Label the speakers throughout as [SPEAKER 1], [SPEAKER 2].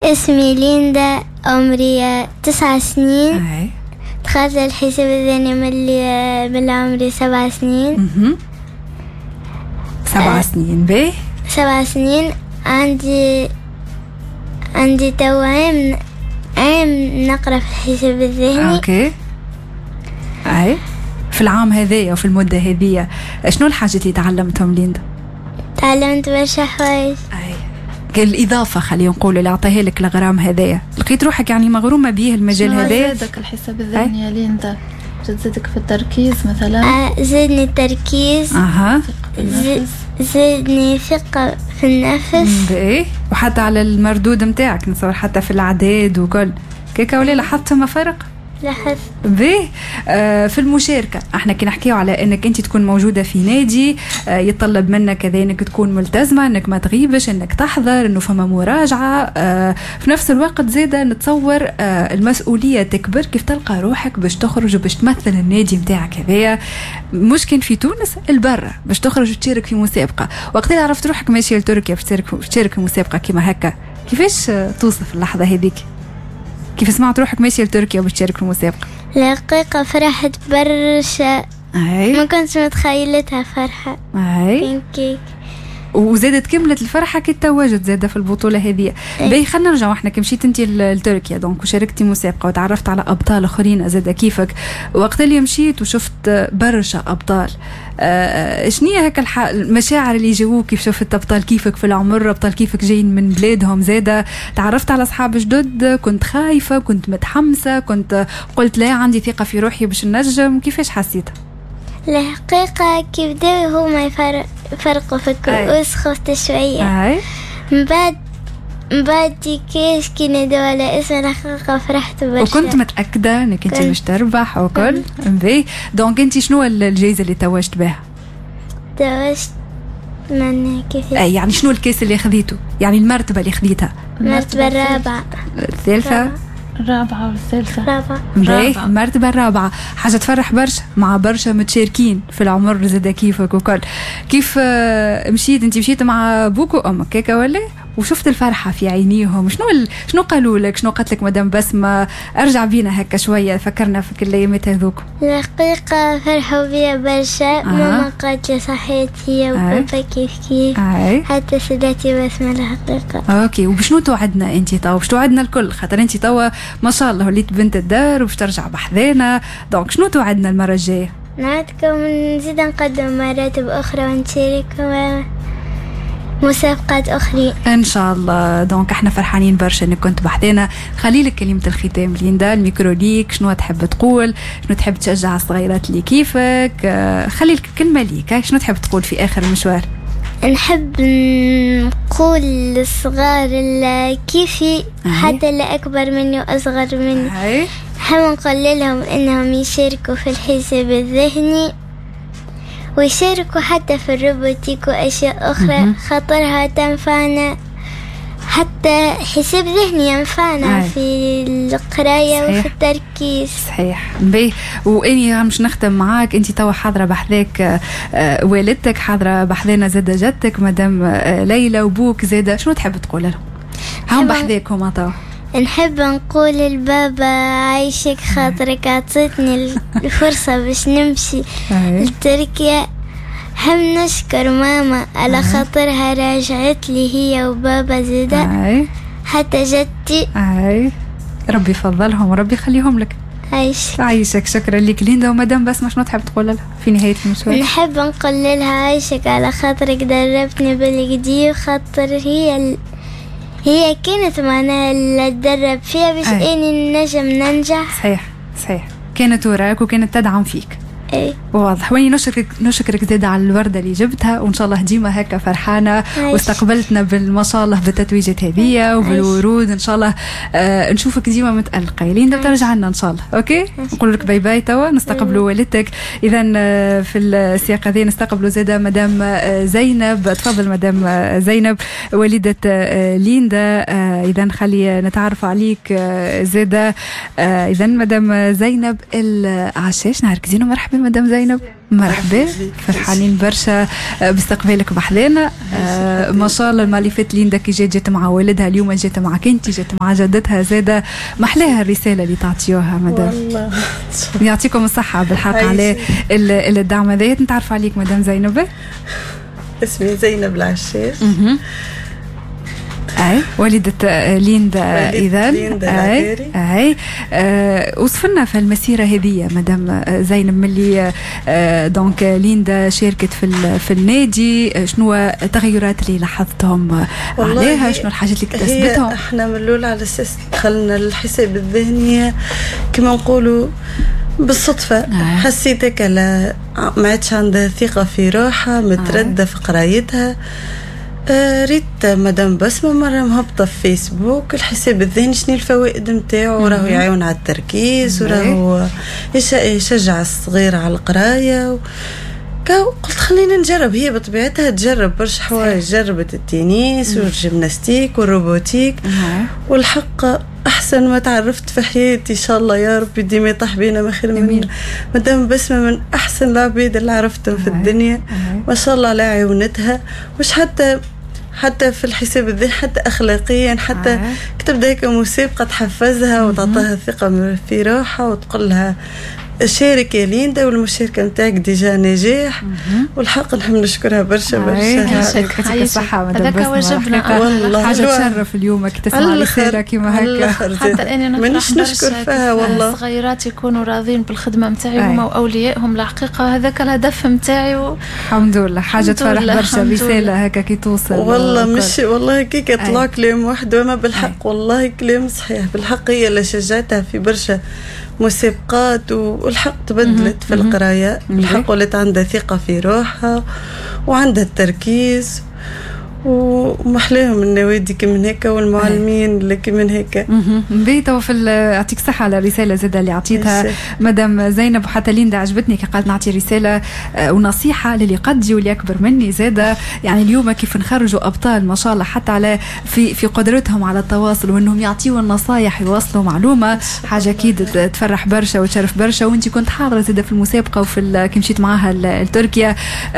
[SPEAKER 1] اسمي ليندا، عمري 9 سنين. دخلت الحساب الذهني من عمري 7 سنين.
[SPEAKER 2] 7 سنين. باهي
[SPEAKER 1] 7 سنين. عندي تو عام نقرأ في الحساب الذهني.
[SPEAKER 2] اوكي. في العام هذايا وفي المدة هذية شنو الحاجة اللي تعلمتهم ليندا؟
[SPEAKER 1] تعلمت برشا حوايج.
[SPEAKER 2] الإضافة خلينا نقول اللي أعطيها لك الغرام هذايا، لقيت روحك يعني مغرومة بيه المجال هذايا؟
[SPEAKER 3] زادك الحساب الذهني يا ليندا؟ زادك في التركيز مثلا؟
[SPEAKER 1] زادني التركيز. زادني ثقة في النفس.
[SPEAKER 2] باهي. وحتى على المردود متاعك نصور، حتى في الأعداد وكل كيكا، ولا لاحظت ما فرق؟
[SPEAKER 1] لاحظت.
[SPEAKER 2] باهي. في المشاركة احنا كي نحكيو على انك انت تكون موجودة في نادي يتطلب منك كذا انك تكون ملتزمة، انك ما تغيبش، انك تحضر، انه فما مراجعة. في نفس الوقت زيادة نتصور المسؤولية تكبر كيف تلقى روحك باش تخرج وباش تمثل النادي متاعك هذايا، مش كان في تونس البرة، باش تخرج وتشارك في مسابقة. وقت اللي عرفت روحك ماشية لتركيا باش تشارك في مسابقة كيما هكا، كيفاش توصف اللحظة هذيك؟ كيف سمعت روحك ماشية لتركيا باش تشارك في المسابقة؟
[SPEAKER 1] الحقيقة فرحت برشا. ما كنتش متخيلتها فرحة. كيك
[SPEAKER 2] وزادت كملت الفرحة كي تواجد زادة في البطولة هذه. باهي خلينا نرجع، احنا كي مشيت انت لتركيا دونك وشاركتي مسابقة وتعرفت على أبطال آخرين زادة كيفك، وقت اللي مشيت وشفت برشا أبطال، شنية هكا المشاعر اللي جاوك كيف شفت أبطال كيفك في العمر، أبطال كيفك جايين من بلادهم زادة، تعرفت على أصحاب جدد، كنت خايفة، كنت متحمسة، كنت قلت لا عندي ثقة في روحي باش نجم، كيفاش حسيتها؟
[SPEAKER 1] الحقيقة كيف بداوا هما يفرقوا في الكؤوس خفت شوية. من بعد كي نادوا على اسم الحقيقة فرحت برشا.
[SPEAKER 2] وكنت متأكدة انك انت مش تربح وكل باهي. دونك انت شنو الجائزة اللي توجت بها؟
[SPEAKER 1] توجت من كيف
[SPEAKER 2] يعني شنو الكاس اللي خذيته؟ يعني المرتبة اللي خذيتها؟
[SPEAKER 1] المرتبة الرابعة.
[SPEAKER 2] الثالثة؟
[SPEAKER 3] الرابعة والثالثة.
[SPEAKER 2] رابعة. المرتبة الرابعة، حاجة تفرح برشا مع برشا متشاركين في العمر زادا كيفك وكل. كيف مشيت انت؟ مشيت مع بوك وامك كيكا ولا؟ وشفت الفرحة في عينيهم، شنو قالوا لك؟ شنو قالت لك مدام بسمة؟ ارجع بينا هكا شوية، فكرنا في كل الايامات هذوك.
[SPEAKER 1] الحقيقة فرحوا بيا برشا. ماما قالت لي صحيت هي وبابا كيف حتى سداتي بسمة الحقيقة.
[SPEAKER 2] اوكي. وبشنو توعدنا انت توا؟ باش توعدنا الكل، خاطر انت توا ما شاء الله وليت بنت الدار وباش ترجع بحذانا، دونك شنو توعدنا المرة الجاية؟
[SPEAKER 1] نعدكم نزيد نقدم مراتب أخرى ونشارك مسابقات أخرى
[SPEAKER 2] إن شاء الله. دونك احنا فرحانين برشا انك كنت بحثنا. خلي لك كلمة الختام ليندا، الميكرو ليك، شنو تحب تقول؟ شنو تحب تشجع الصغيرات اللي كيفك؟ خلي لك كلمة ليك، شنو تحب تقول في آخر المشوار؟
[SPEAKER 1] نحب نقول للصغار اللي كيفي حتى اللي أكبر مني وأصغر مني، نحب نقول لهم إنهم يشاركوا في الحساب الذهني ويشاركوا حتى في الروبوتيك وأشياء أخرى، خاطرها تنفعنا، حتى حساب ذهني ينفعنا في القراية وفي التركيز.
[SPEAKER 2] صحيح. باهي. واني مش نختم معاك، انت توا حاضرة بحذاك والدتك، حاضرة بحذانا زادة جدتك مدام ليلى وبوك زادة، شنو تحب تقول لهم؟ هم بحذاك هما توا.
[SPEAKER 1] نحب نقول للبابا عايشك، خاطرك عطيتني الفرصة باش نمشي لتركيا. هم نشكر ماما على خاطرها راجعت لي هي وبابا زيدا، حتى جدتي
[SPEAKER 2] ربي يفضلهم وربي يخليهم لك. عايشك. شكرا لك ليندا. ومدام بسمة شنو تحب تقول لها في نهاية المشوار؟
[SPEAKER 1] نحب نقول لها عايشك على خاطرك دربتني بالقدي، وخاطر هي كانت معنا اللي تدرب فيها باش اني نجم ننجح.
[SPEAKER 2] صحيح. كانت وراك وكانت تدعم فيك. واضح. واني نشكرك زيادة على الوردة اللي جبتها، وان شاء الله ديما هكا فرحانة واستقبلتنا ما شاء الله بالتتويجات هذه وبالورود. ان شاء الله نشوفك ديما متألقة لين ترجع لنا ان شاء الله. اوكي. نقول لك باي باي. توا نستقبلوا والدتك. اذا في السياق هذا نستقبلوا زيادة مدام زينب. تفضل مدام زينب والدة ليندا. اذا خلي نتعرف عليك زيادة. اذا مدام زينب العشاش نهارك زين ومرحبا مدام زينب، مرحبا، فرحانين برشا باستقبالك بحذانا. ما شاء الله. المالي فات ليندا كي جات مع والدها، اليوم جات معك انت، جات مع جدتها زاده. محلاها الرساله اللي تعطيوها مدام. والله يعطيكم الصحه بالحق على الدعم هذا. نتعرف عليك مدام زينب.
[SPEAKER 4] اسمي زينب العشاش.
[SPEAKER 2] اي والدة ليندا. اذا اي وصفنا في المسيره هذه مدام زينب ملي دونك ليندا شاركت في النادي، شنو التغيرات اللي لاحظتهم عليها؟ شنو الحاجات اللي اكتسبتهم؟
[SPEAKER 4] احنا من الاول على اساس دخلنا الحساب الذهني كما نقولوا بالصدفه. حسيتك على ما عادش عندها ثقه في روحها، متردده في قرايتها. ريت مدام بسمة مرة مهبطة في فيسبوك الحساب الذهني شنو الفوائد متاعه، راهو يعاون على التركيز، وراهو يشجع الصغير على القراية. قلت خلينا نجرب. هي بطبيعتها تجرب برشا حوايج، جربت التنس والجيمناستيك والروبوتيك، والحق أحسن ما تعرفت في حياتي إن شاء الله يا ربي ديما يطيح بينا ما خير من مدام بسمة. من أحسن العباد اللي عرفتهم في الدنيا ما شاء الله على عيونتها. مش حتى في الحساب الذهني، حتى أخلاقيا، حتى كتبت هيك مسابقة تحفزها وتعطيها ثقة في روحها وتقول لها شارك يا ليندا، والمشاركة متاعك ديجا نجاح. والحق نحب نشكرها برشا برشا.
[SPEAKER 2] يعطيك الصحة مدام بسمة، حاجة تشرف اليوم كي تسمع رسالة كيما هكا.
[SPEAKER 3] حتى أنا
[SPEAKER 4] منش نشكر فيها والله.
[SPEAKER 3] الصغيرات يكونوا راضين بالخدمة متاعي هما وأوليائهم الحقيقة، هذاك الهدف متاعي.
[SPEAKER 2] الحمد لله، حاجة تفرح برشا رسالة هكا كي توصل.
[SPEAKER 4] والله مش والله كي كطلع كلام واحد وما بالحق والله كلام صحيح. بالحق هي اللي شجعتها في برشا مسابقات، والحق تبدلت في القراية. الحق ولات عندها ثقة في روحها وعندها التركيز، ومحلاهم النوادي كمن هيك والمعلمين اللي كمن هيك.
[SPEAKER 2] بيتا وفي يعطيك صحة على الرسالة زادة اللي عطيتها مدام زينب. وحتى ليندا عجبتني كي قالت نعطي رسالة ونصيحة للي قدي واللي أكبر مني زادة. يعني اليوم كيف نخرجوا أبطال ما شاء الله حتى على في قدرتهم على التواصل وأنهم يعطيوا النصايح يوصلوا معلومة، حاجة أكيد تفرح برشا وتشرف برشا. وأنت كنت حاضرة زادة في المسابقة وفي كي مشيت معها لتركيا،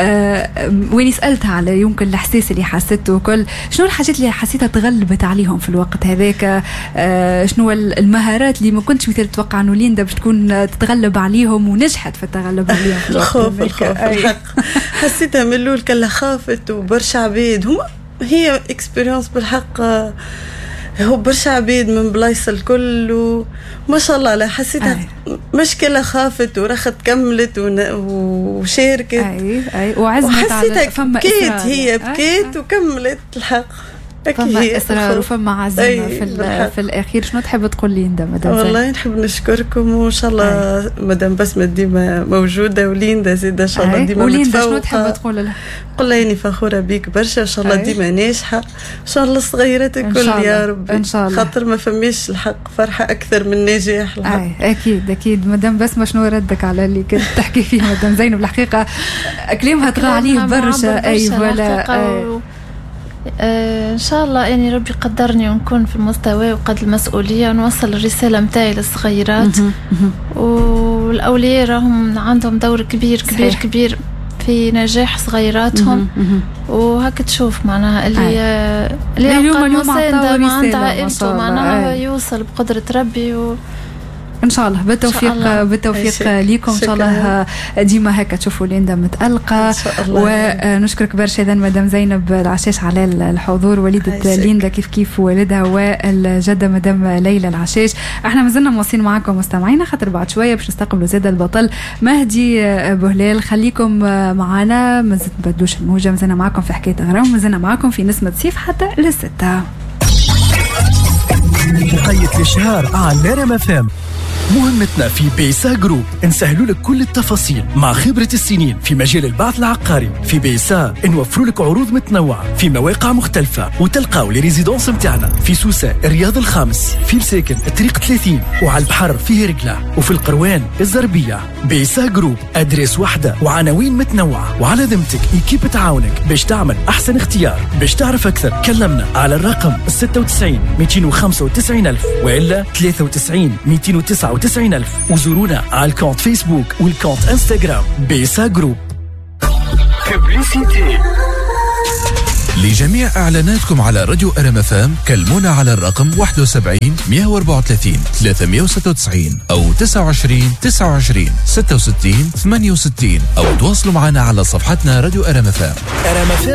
[SPEAKER 2] وين سألتها على يمكن الإحساس اللي حسيت وكل شنو الحاجات اللي حسيتها تغلبت عليهم في الوقت هذاك؟ شنو المهارات اللي ما كنتش مثل تتوقع انه ليندا باش تكون تتغلب عليهم ونجحت في التغلب عليهم في الوقت
[SPEAKER 4] الخوف الحق حسيتها من الاول كلها خافت وبرشا عبيد هما هي اكسبيرينس بالحق. هو برشا عبيد من بلايص الكل وما شاء الله لا حسيتها مشكلة خافت ورخت كملت وشاركت
[SPEAKER 2] وعزمت على
[SPEAKER 4] فما بكيت هي بكيت وكملت الحق.
[SPEAKER 2] فما إصرار وفما عزيمة في الأخير. شنو تحب تقول لي ليندا مدام؟
[SPEAKER 4] والله نحب نشكركم وإن شاء الله مدام بسمة ديما موجودة وليندا زيدا إن شاء الله ديما متفوقة.
[SPEAKER 2] وليندا شنو تحب تقول لها؟
[SPEAKER 4] قل لها إني فخورة بيك برشا إن شاء الله ديما ناجحة إن شاء الله الصغيرات الكل يا رب
[SPEAKER 2] إن شاء الله.
[SPEAKER 4] خاطر ما فماش الحق فرحة أكثر من نجاح الحق.
[SPEAKER 2] أكيد مدام بسمة شنو ردك على اللي كنت تحكي فيه مدام زينب؟ الحقيقة كلامها طغى عليه برشا.
[SPEAKER 3] ولا إن شاء الله يعني ربي قدرني ونكون في المستوى وقد المسؤولية ونوصل الرسالة متاعي للصغيرات والأولياء راهم عندهم دور كبير كبير في نجاح صغيراتهم. وهكا تشوف معناها اللي اليوم مساندة ما عند عائلته معناها يوصل بقدرة ربي
[SPEAKER 2] ان شاء الله بالتوفيق ليكم ان شاء الله ديما هكا تشوفوا ليندا متألقة. ونشكرك برشا اذا مدام زينب العشاش على الحضور، والدة ليندا كيف والدها والجدة مدام ليلى العشاش. احنا مازلنا مواصلين معكم مستمعينا خاطر بعد شويه باش نستقبلوا زاد البطل مهدي بوهلال. خليكم معنا ما تبدلوش الموجه، مازلنا معكم في حكايه غرام، مازلنا معكم في نسمة صيف حتى للستة.
[SPEAKER 5] حكاية الشهر على ريم اف ام. مهمتنا في بيسا جروب نسهلوا لك كل التفاصيل مع خبرة السنين في مجال البعث العقاري. في بيسا نوفروا لك عروض متنوعة في مواقع مختلفة، وتلقاو لي ريزيدونس متاعنا في سوسة الرياض الخامس، في مساكن الطريق 30، وعلى البحر في هرقلة، وفي القروان الزربية. بيسا جروب أدريس واحدة وعناوين متنوعة، وعلى ذمتك إيكيب تعاونك باش تعمل أحسن اختيار. باش تعرف أكثر كلمنا على الرقم 96 295 ألف وإلا 93 299 95,000 وزورونا على الكونت فيسبوك والكونت انستغرام بيسا جروب.
[SPEAKER 6] ببليسيتي لجميع إعلاناتكم على راديو RMFM كلمونا على الرقم 71 134 396 أو 29 29 66 68 أو تواصلوا معنا على صفحتنا راديو RMFM.